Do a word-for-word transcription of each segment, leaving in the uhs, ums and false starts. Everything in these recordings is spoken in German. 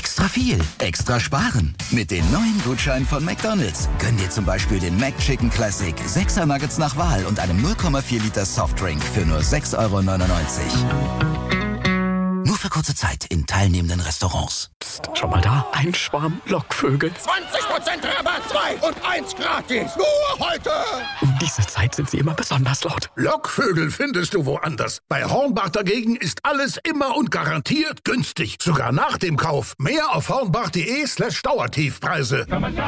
Extra viel, extra sparen. Mit den neuen Gutscheinen von McDonald's. Gönn dir zum Beispiel den McChicken Classic, sechser Nuggets nach Wahl und einem null Komma vier Liter Softdrink für nur sechs Euro neunundneunzig. Nur für kurze Zeit in teilnehmenden Restaurants. Psst, schon mal da? Ein Schwarm Lockvögel. zwanzig Prozent Rabatt, zwei und eins gratis. Nur heute. Um diese Zeit sind sie immer besonders laut. Lockvögel findest du woanders. Bei Hornbach dagegen ist alles immer und garantiert günstig. Sogar nach dem Kauf. Mehr auf hornbach.de slash Dauertiefpreise.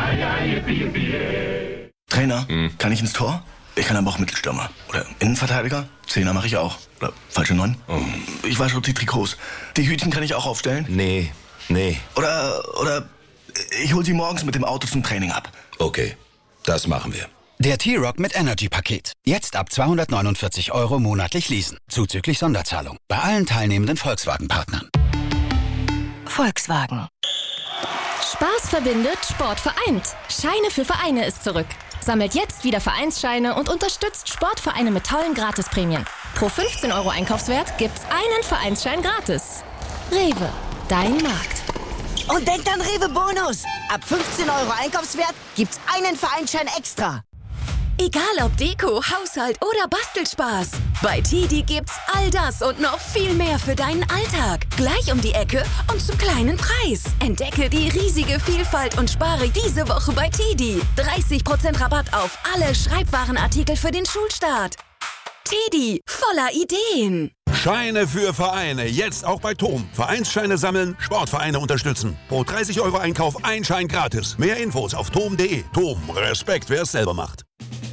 Trainer, hm. kann ich ins Tor? Ich kann aber auch Mittelstürmer. Oder Innenverteidiger? Zehner mache ich auch. Oder falsche Neun? Oh. Ich wasche die Trikots. Die Hütchen kann ich auch aufstellen? Nee, nee. Oder, oder ich hol sie morgens mit dem Auto zum Training ab. Okay, das machen wir. Der T-Rock mit Energy-Paket. Jetzt ab zweihundertneunundvierzig Euro monatlich leasen. Zuzüglich Sonderzahlung. Bei allen teilnehmenden Volkswagen-Partnern. Volkswagen. Spaß verbindet, Sport vereint. Scheine für Vereine ist zurück. Sammelt jetzt wieder Vereinsscheine und unterstützt Sportvereine mit tollen Gratisprämien. Pro fünfzehn Euro Einkaufswert gibt's einen Vereinsschein gratis. Rewe, dein Markt. Und denkt an Rewe Bonus. Ab fünfzehn Euro Einkaufswert gibt's einen Vereinsschein extra. Egal ob Deko, Haushalt oder Bastelspaß. Bei Tidi gibt's all das und noch viel mehr für deinen Alltag. Gleich um die Ecke und zum kleinen Preis. Entdecke die riesige Vielfalt und spare diese Woche bei Tidi. dreißig Prozent Rabatt auf alle Schreibwarenartikel für den Schulstart. Tidi, voller Ideen. Scheine für Vereine, jetzt auch bei Tom. Vereinsscheine sammeln, Sportvereine unterstützen. Pro dreißig Euro Einkauf ein Schein gratis. Mehr Infos auf tom punkt de. Tom, Respekt, wer es selber macht.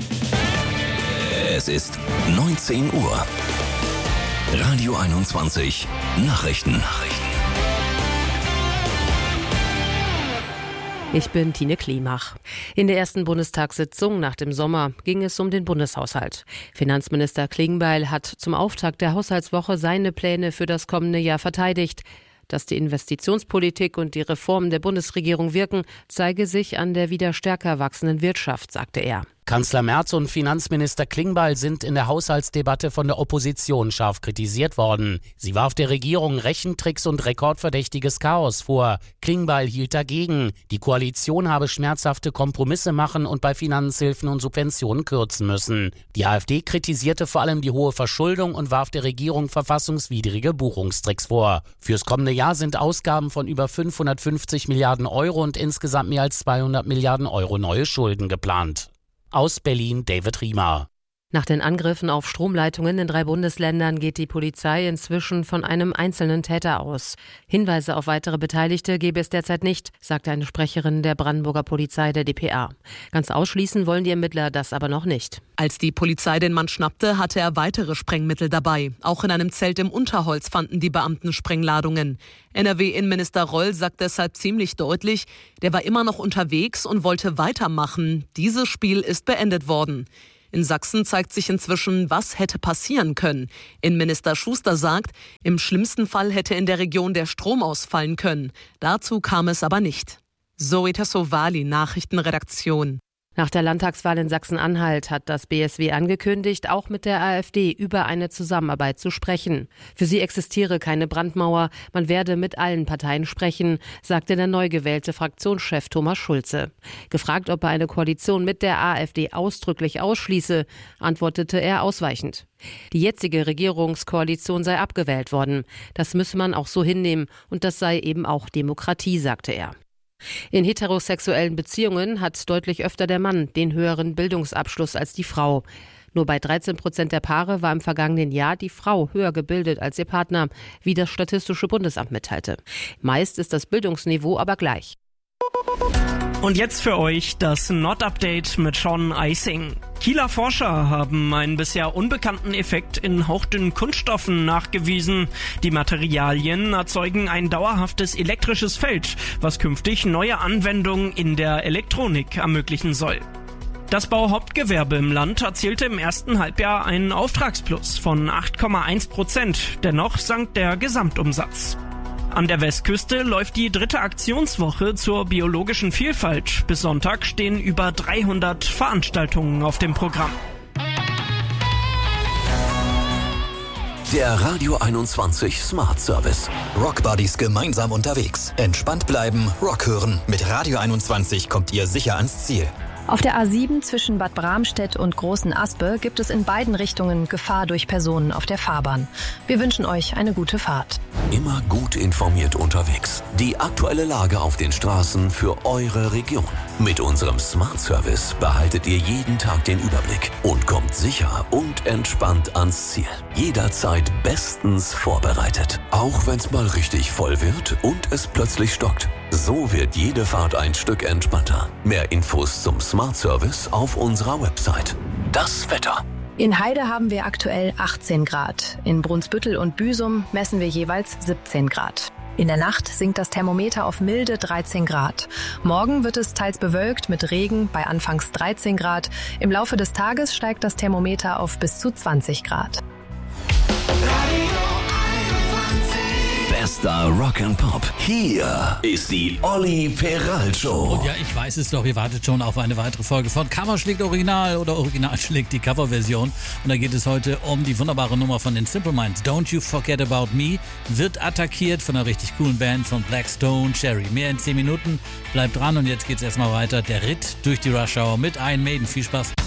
Es ist neunzehn Uhr. Radio einundzwanzig. Nachrichten. Nachrichten. Ich bin Tine Klimach. In der ersten Bundestagssitzung nach dem Sommer ging es um den Bundeshaushalt. Finanzminister Klingbeil hat zum Auftakt der Haushaltswoche seine Pläne für das kommende Jahr verteidigt. Dass die Investitionspolitik und die Reformen der Bundesregierung wirken, zeige sich an der wieder stärker wachsenden Wirtschaft, sagte er. Kanzler Merz und Finanzminister Klingbeil sind in der Haushaltsdebatte von der Opposition scharf kritisiert worden. Sie warf der Regierung Rechentricks und rekordverdächtiges Chaos vor. Klingbeil hielt dagegen. Die Koalition habe schmerzhafte Kompromisse machen und bei Finanzhilfen und Subventionen kürzen müssen. Die AfD kritisierte vor allem die hohe Verschuldung und warf der Regierung verfassungswidrige Buchungstricks vor. Fürs kommende Jahr sind Ausgaben von über fünfhundertfünfzig Milliarden Euro und insgesamt mehr als zweihundert Milliarden Euro neue Schulden geplant. Aus Berlin David Riemer. Nach den Angriffen auf Stromleitungen in drei Bundesländern geht die Polizei inzwischen von einem einzelnen Täter aus. Hinweise auf weitere Beteiligte gebe es derzeit nicht, sagte eine Sprecherin der Brandenburger Polizei der D P A. Ganz ausschließen wollen die Ermittler das aber noch nicht. Als die Polizei den Mann schnappte, hatte er weitere Sprengmittel dabei. Auch in einem Zelt im Unterholz fanden die Beamten Sprengladungen. N R W-Innenminister Roll sagt deshalb ziemlich deutlich, der war immer noch unterwegs und wollte weitermachen. Dieses Spiel ist beendet worden. In Sachsen zeigt sich inzwischen, was hätte passieren können. Innenminister Schuster sagt, im schlimmsten Fall hätte in der Region der Strom ausfallen können. Dazu kam es aber nicht. Zoe Tassovali, Nachrichtenredaktion. Nach der Landtagswahl in Sachsen-Anhalt hat das B S W angekündigt, auch mit der AfD über eine Zusammenarbeit zu sprechen. Für sie existiere keine Brandmauer, man werde mit allen Parteien sprechen, sagte der neu gewählte Fraktionschef Thomas Schulze. Gefragt, ob er eine Koalition mit der AfD ausdrücklich ausschließe, antwortete er ausweichend. Die jetzige Regierungskoalition sei abgewählt worden. Das müsse man auch so hinnehmen und das sei eben auch Demokratie, sagte er. In heterosexuellen Beziehungen hat deutlich öfter der Mann den höheren Bildungsabschluss als die Frau. Nur bei dreizehn Prozent der Paare war im vergangenen Jahr die Frau höher gebildet als ihr Partner, wie das Statistische Bundesamt mitteilte. Meist ist das Bildungsniveau aber gleich. Und jetzt für euch das Not-Update mit Sean Eising. Kieler Forscher haben einen bisher unbekannten Effekt in hauchdünnen Kunststoffen nachgewiesen. Die Materialien erzeugen ein dauerhaftes elektrisches Feld, was künftig neue Anwendungen in der Elektronik ermöglichen soll. Das Bauhauptgewerbe im Land erzielte im ersten Halbjahr einen Auftragsplus von acht Komma eins Prozent. Dennoch sank der Gesamtumsatz. An der Westküste läuft die dritte Aktionswoche zur biologischen Vielfalt. Bis Sonntag stehen über dreihundert Veranstaltungen auf dem Programm. Der Radio einundzwanzig Smart Service. Rockbuddies gemeinsam unterwegs. Entspannt bleiben, Rock hören. Mit Radio einundzwanzig kommt ihr sicher ans Ziel. Auf der A sieben zwischen Bad Bramstedt und Großen Aspe gibt es in beiden Richtungen Gefahr durch Personen auf der Fahrbahn. Wir wünschen euch eine gute Fahrt. Immer gut informiert unterwegs. Die aktuelle Lage auf den Straßen für eure Region. Mit unserem Smart Service behaltet ihr jeden Tag den Überblick und kommt sicher und entspannt ans Ziel. Jederzeit bestens vorbereitet. Auch wenn es mal richtig voll wird und es plötzlich stockt. So wird jede Fahrt ein Stück entspannter. Mehr Infos zum Smart Service auf unserer Website. Das Wetter. In Heide haben wir aktuell achtzehn Grad. In Brunsbüttel und Büsum messen wir jeweils siebzehn Grad. In der Nacht sinkt das Thermometer auf milde dreizehn Grad. Morgen wird es teils bewölkt mit Regen bei anfangs dreizehn Grad. Im Laufe des Tages steigt das Thermometer auf bis zu zwanzig Grad. Bester Rock'n'Pop. Hier ist die Olli Peral Show. Und ja, ich weiß es doch, ihr wartet schon auf eine weitere Folge von Cover schlägt Original oder Original schlägt die Coverversion. Und da geht es heute um die wunderbare Nummer von den Simple Minds. Don't You Forget About Me wird attackiert von einer richtig coolen Band von Black Stone Cherry. Mehr in zehn Minuten. Bleibt dran und jetzt geht's erstmal weiter. Der Ritt durch die Rush Hour mit Iron Maiden. Viel Spaß.